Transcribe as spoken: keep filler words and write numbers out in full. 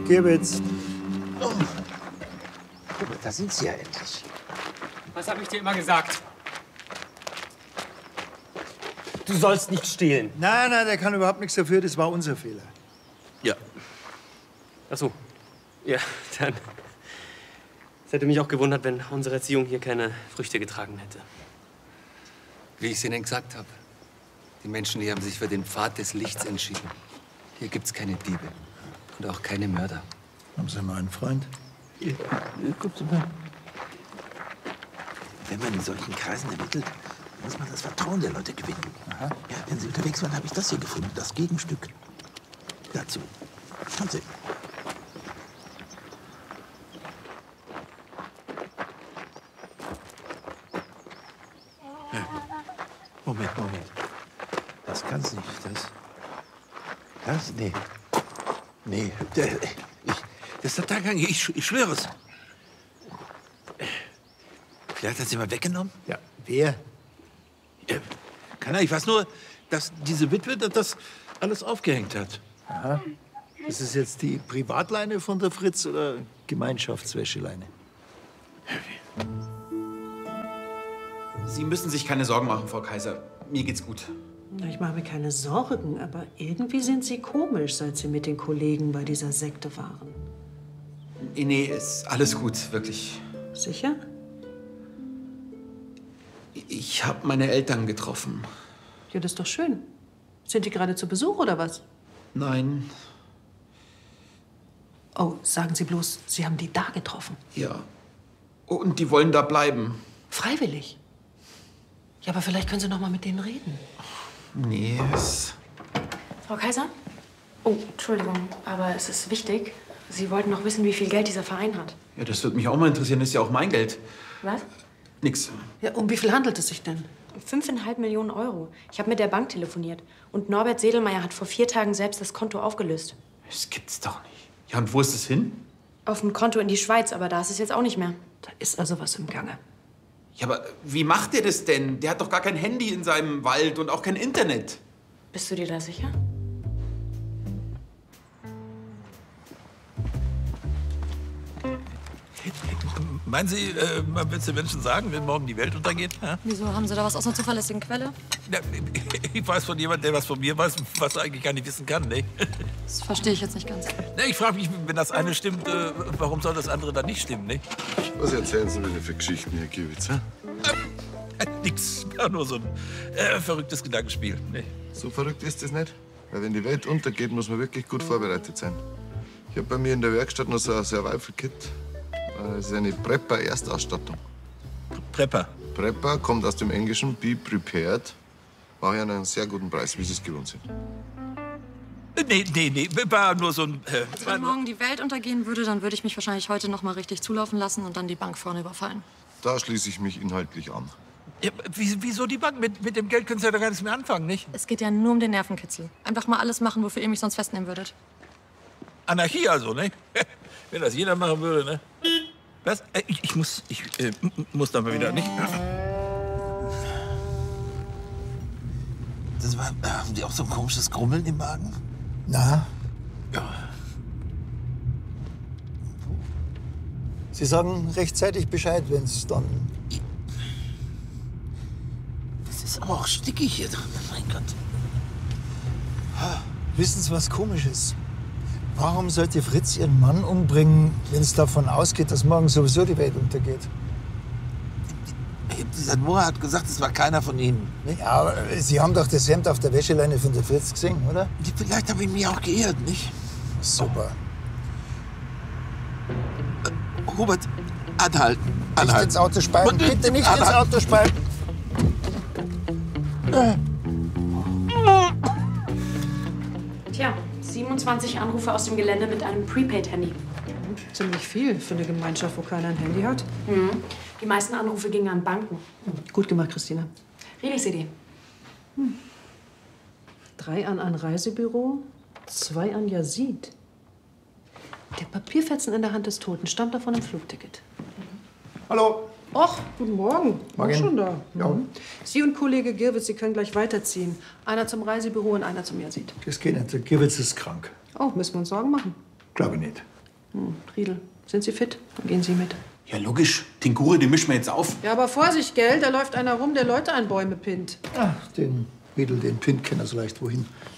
Gierwitz. Oh. Guck mal, da sind Sie ja endlich. Was habe ich dir immer gesagt? Du sollst nicht stehlen. Nein, nein, der kann überhaupt nichts dafür. Das war unser Fehler. Ja. Ach so. Ja, dann. Es hätte mich auch gewundert, wenn unsere Erziehung hier keine Früchte getragen hätte. Wie ich es Ihnen gesagt habe. Die Menschen hier haben sich für den Pfad des Lichts entschieden. Hier gibt's keine Diebe. Und auch keine Mörder. Haben Sie mal einen Freund? Ja, guck mal. Wenn man in solchen Kreisen ermittelt, muss man das Vertrauen der Leute gewinnen. Aha. Ja, wenn Sie unterwegs waren, habe ich das hier gefunden. Das Gegenstück dazu. Schauen Sie. Moment, Moment. Das kann's nicht. Das. Das? Nee. Nee. Der, ich, das ist der Tagang. Ich, ich schwöre es. Vielleicht hat sie mal weggenommen? Ja. Wer? Ja, keine Ahnung. Ich weiß nur, dass diese Witwe das alles aufgehängt hat. Aha. Das ist jetzt die Privatleine von der Fritz oder Gemeinschaftswäscheleine? Sie müssen sich keine Sorgen machen, Frau Kaiser. Mir geht's gut. Na, ich mache mir keine Sorgen, aber irgendwie sind Sie komisch, seit Sie mit den Kollegen bei dieser Sekte waren. Nee, nee, ist alles gut, wirklich. Sicher? Ich habe meine Eltern getroffen. Ja, das ist doch schön. Sind die gerade zu Besuch oder was? Nein. Oh, sagen Sie bloß, Sie haben die da getroffen. Ja. Und die wollen da bleiben. Freiwillig? Ja, aber vielleicht können Sie noch mal mit denen reden. Nee, es... Frau Kaiser? Oh, Entschuldigung, aber es ist wichtig. Sie wollten noch wissen, wie viel Geld dieser Verein hat. Ja, das würde mich auch mal interessieren. Das ist ja auch mein Geld. Was? Nix. Ja, um wie viel handelt es sich denn? Fünfeinhalb Millionen Euro. Ich habe mit der Bank telefoniert. Und Norbert Sedelmeier hat vor vier Tagen selbst das Konto aufgelöst. Das gibt's doch nicht. Ja, und wo ist es hin? Auf ein Konto in die Schweiz, aber da ist es jetzt auch nicht mehr. Da ist also was im Gange. Ja, aber wie macht der das denn? Der hat doch gar kein Handy in seinem Wald und auch kein Internet. Bist du dir da sicher? Meinen Sie, äh, man wird es den Menschen sagen, wenn morgen die Welt untergeht? Ja? Wieso, haben Sie da was aus einer zuverlässigen Quelle? Ja, ich weiß von jemandem, der was von mir weiß, was er eigentlich gar nicht wissen kann. Ne? Das verstehe ich jetzt nicht ganz. Ne, ich frage mich, wenn das eine stimmt, äh, warum soll das andere dann nicht stimmen? Ne? Was erzählen Sie mir für Geschichten, Herr Gierwitz? Äh, äh, nix, war nur so ein äh, verrücktes Gedankenspiel. Ne? So verrückt ist es nicht. Weil wenn die Welt untergeht, muss man wirklich gut vorbereitet sein. Ich habe bei mir in der Werkstatt noch so ein Survival-Kit. Das ist eine Prepper-Erstausstattung. Prepper? Prepper kommt aus dem Englischen Be Prepared. Mache ich einen sehr guten Preis, wie Sie es gewohnt sind. Nee, nee, nee, war nur so ein... Äh, Wenn morgen die Welt untergehen würde, dann würde ich mich wahrscheinlich heute noch mal richtig zulaufen lassen und dann die Bank vorne überfallen. Da schließe ich mich inhaltlich an. Ja, wieso die Bank? Mit, mit dem Geld können Sie ja doch gar nichts mehr anfangen, nicht? Es geht ja nur um den Nervenkitzel. Einfach mal alles machen, wofür ihr mich sonst festnehmen würdet. Anarchie also, ne? Wenn das jeder machen würde, ne? Was? Äh, ich, ich muss, ich äh, muss dann mal wieder, nicht? Das war, äh, haben die auch so ein komisches Grummeln im Magen? Na? Ja. Sie sagen rechtzeitig Bescheid, wenn es dann... Das ist aber auch stickig hier drin, mein Gott. Wissen Sie, was komisch ist? Warum sollte Fritz ihren Mann umbringen, wenn es davon ausgeht, dass morgen sowieso die Welt untergeht? Dieser Mohr hat gesagt, es war keiner von Ihnen. Ja, aber Sie haben doch das Hemd auf der Wäscheleine von der Fritz gesehen, oder? Vielleicht habe ich mich auch geirrt, nicht? Super. Hubert, anhalten. Nicht anhalten. ins Auto spalten. Bitte nicht ins Auto spalten. Tja, siebenundzwanzig Anrufe aus dem Gelände mit einem Prepaid-Handy. Ziemlich viel für eine Gemeinschaft, wo keiner ein Handy hat. Mhm. Die meisten Anrufe gingen an Banken. Gut gemacht, Christina. Riedel-C D. Hm. Drei an ein Reisebüro, zwei an Yazid. Der Papierfetzen in der Hand des Toten stammt davon im Flugticket. Hallo. Och, guten Morgen. Morgen. Auch schon da. Ja. Mhm. Sie und Kollege Gierwitz, Sie können gleich weiterziehen. Einer zum Reisebüro und einer zum Yazid. Das geht nicht. Der Gierwitz ist krank. Oh, müssen wir uns Sorgen machen? Glaube ich nicht. Hm, Riedel, sind Sie fit? Dann gehen Sie mit. Ja, logisch. Tinkure, die mischen wir jetzt auf. Ja, aber Vorsicht, gell? Da läuft einer rum, der Leute an Bäume pinnt. Ach, den Riedel, den Pint kennt er so leicht wohin.